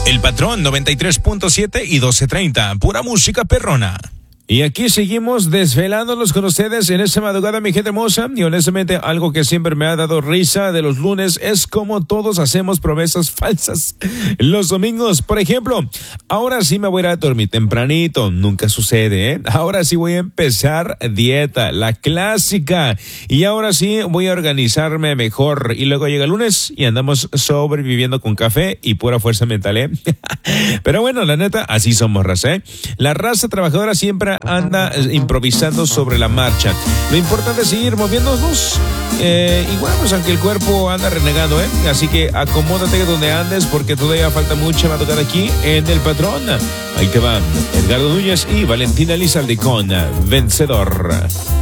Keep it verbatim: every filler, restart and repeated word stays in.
El Patrón noventa y tres punto siete y doce treinta, pura música perrona. Y aquí seguimos desvelándonos con ustedes en esta madrugada, mi gente hermosa. Y honestamente, algo que siempre me ha dado risa de los lunes es como todos hacemos promesas falsas los domingos. Por ejemplo, ahora sí me voy a ir a dormir tempranito. Nunca sucede, ¿eh? Ahora sí voy a empezar dieta, la clásica. Y ahora sí voy a organizarme mejor. Y luego llega el lunes y andamos sobreviviendo con café y pura fuerza mental, ¿eh? Pero bueno, la neta, así somos, raza, ¿eh? La raza trabajadora siempre anda improvisando sobre la marcha. Lo importante es seguir moviéndonos. Eh, y bueno, pues aunque el cuerpo anda renegando, ¿eh? Así que acomódate donde andes porque todavía falta mucha madrugada aquí en El Patrón. Ahí te van Edgardo Núñez y Valentina Elizalde con Vencedor.